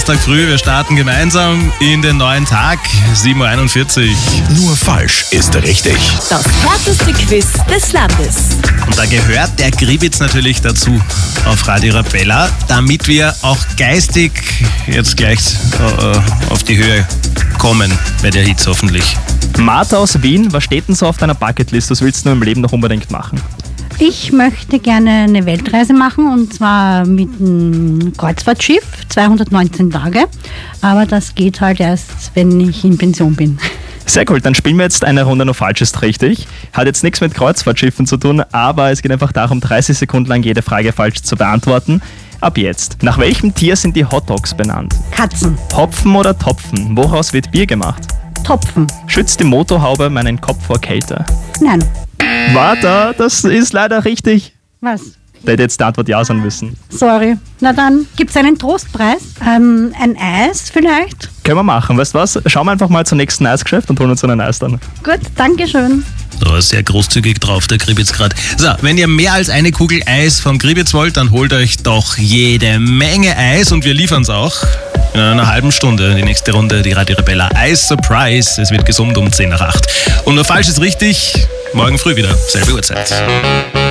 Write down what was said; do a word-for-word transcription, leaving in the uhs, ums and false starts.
Donnerstag früh, wir starten gemeinsam in den neuen Tag, sieben Uhr einundvierzig. Nur falsch ist richtig. Das härteste Quiz des Landes. Und da gehört der Gribitz natürlich dazu auf Radio Arabella, damit wir auch geistig jetzt gleich äh, auf die Höhe kommen bei der Hitze hoffentlich. Martha aus Wien, was steht denn so auf deiner Bucketlist? Was willst du im Leben noch unbedingt machen? Ich möchte gerne eine Weltreise machen und zwar mit einem Kreuzfahrtschiff, zweihundertneunzehn Tage. Aber das geht halt erst, wenn ich in Pension bin. Sehr cool, dann spielen wir jetzt eine Runde Nur falsch ist richtig. Hat jetzt nichts mit Kreuzfahrtschiffen zu tun, aber es geht einfach darum, dreißig Sekunden lang jede Frage falsch zu beantworten. Ab jetzt. Nach welchem Tier sind die Hotdogs benannt? Katzen. Hopfen oder Topfen? Woraus wird Bier gemacht? Topfen. Schützt die Motorhaube meinen Kopf vor Kälte? Nein. Warte, das ist leider richtig. Was? Da hätte jetzt die Antwort ja sein müssen. Sorry. Na dann, gibt's einen Trostpreis? Ähm, ein Eis vielleicht? Können wir machen, weißt du was? Schauen wir einfach mal zum nächsten Eisgeschäft und holen uns einen Eis dann. Gut, danke schön. Da ist sehr großzügig drauf, der Gribitz gerade. So, wenn ihr mehr als eine Kugel Eis vom Gribitz wollt, dann holt euch doch jede Menge Eis und wir liefern es auch. In einer halben Stunde, die nächste Runde, die Radio Arabella Eis Surprise. Es wird gesummt um zehn nach acht. Und nur falsch ist richtig, morgen früh wieder, selbe Uhrzeit.